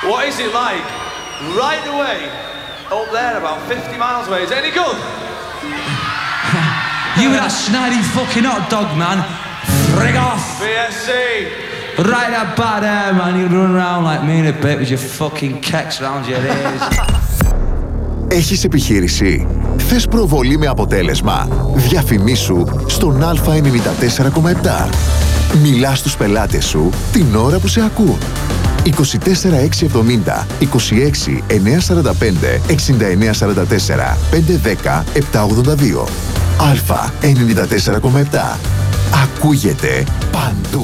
What is it like? Right away, up there about 50 miles away. Is it any good? You were that snidey fucking hot dog, man. Frig off! BSC! Right about there, man. You run around like me in a bit with your fucking keks round your ears. Έχεις επιχείρηση? Θες προβολή με αποτέλεσμα? Διαφημίσου στον Α94,7. Μιλάς στους πελάτες σου την ώρα που σε ακούν. 24 670 26 945 6944 510 782. Α94,7. Ακούγεται παντού.